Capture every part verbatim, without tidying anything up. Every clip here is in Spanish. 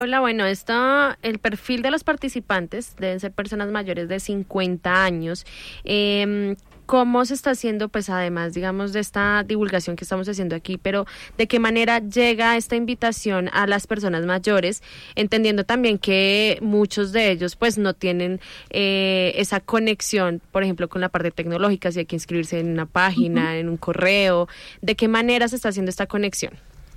Hola, bueno, esto, el perfil de los participantes deben ser personas mayores de cincuenta años. Eh, ¿Cómo se está haciendo, pues además, digamos, de esta divulgación que estamos haciendo aquí, pero de qué manera llega esta invitación a las personas mayores, entendiendo también que muchos de ellos, pues, no tienen eh, esa conexión, por ejemplo, con la parte tecnológica, si hay que inscribirse en una página, Ujú. en un correo? ¿De qué manera se está haciendo esta conexión?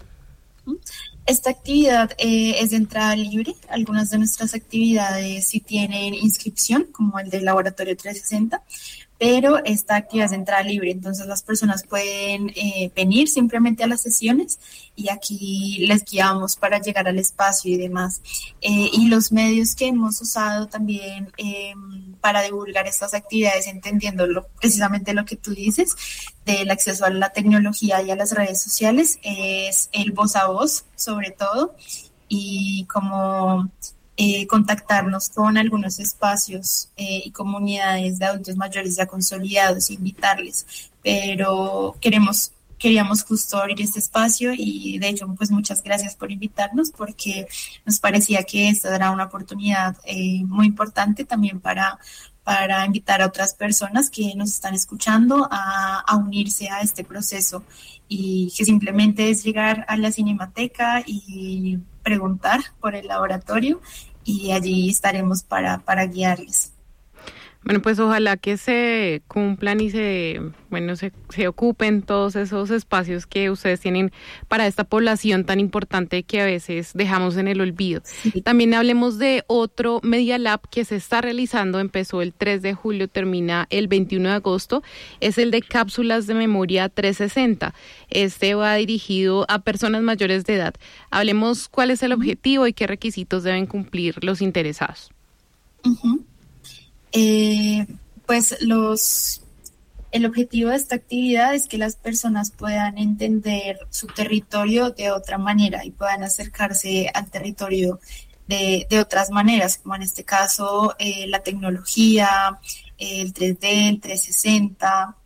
Esta actividad eh, es de entrada libre. Algunas de nuestras actividades sí tienen inscripción, como el del Laboratorio trescientos sesenta, pero esta actividad es de entrada libre, entonces las personas pueden eh, venir simplemente a las sesiones y aquí les guiamos para llegar al espacio y demás. Eh, y los medios que hemos usado también eh, para divulgar estas actividades, entendiendo lo, precisamente lo que tú dices, del acceso a la tecnología y a las redes sociales, es el voz a voz, sobre todo, y como eh, contactarnos con algunos espacios eh, y comunidades de adultos mayores ya consolidados, invitarles, pero queremos queríamos justo abrir este espacio y de hecho pues muchas gracias por invitarnos porque nos parecía que esta era una oportunidad eh, muy importante también para para invitar a otras personas que nos están escuchando a, a unirse a este proceso y que simplemente es llegar a la Cinemateca y preguntar por el laboratorio y allí estaremos para, para guiarles. Bueno, pues ojalá que se cumplan y se, bueno, se, se ocupen todos esos espacios que ustedes tienen para esta población tan importante que a veces dejamos en el olvido. Sí. También hablemos de otro Media Lab que se está realizando, empezó el tres de julio, termina el veintiuno de agosto, es el de cápsulas de memoria trescientos sesenta. Este va dirigido a personas mayores de edad. Hablemos cuál es el objetivo y qué requisitos deben cumplir los interesados. Uh-huh. Eh, pues los, el objetivo de esta actividad es que las personas puedan entender su territorio de otra manera y puedan acercarse al territorio de, de otras maneras, como en este caso eh, la tecnología, el tres D, el trescientos sesenta,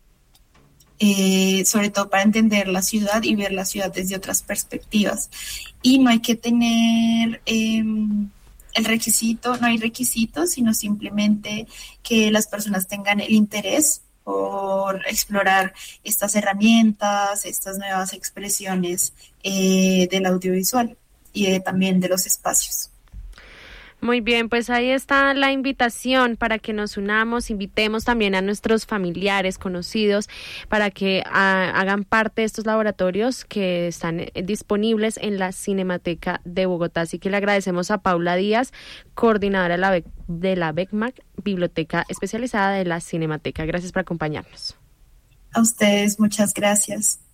eh, sobre todo para entender la ciudad y ver la ciudad desde otras perspectivas. Y no hay que tener... Eh, El requisito, no hay requisitos, sino simplemente que las personas tengan el interés por explorar estas herramientas, estas nuevas expresiones eh, del audiovisual y de, también de los espacios. Muy bien, pues ahí está la invitación para que nos unamos, invitemos también a nuestros familiares, conocidos, para que a, hagan parte de estos laboratorios que están eh, disponibles en la Cinemateca de Bogotá. Así que le agradecemos a Paula Díaz, coordinadora de la, Be- de la BECMAC, Biblioteca Especializada de la Cinemateca. Gracias por acompañarnos. A ustedes, muchas gracias.